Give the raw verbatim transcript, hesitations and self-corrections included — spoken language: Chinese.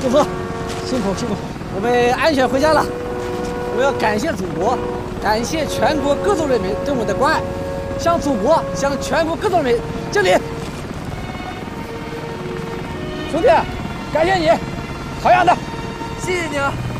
祝贺，辛苦辛苦，我们安全回家了。我要感谢祖国，感谢全国各族人民对我们的关爱，向祖国，向全国各族人民敬礼。兄弟，感谢你，好样的！ 谢谢你啊。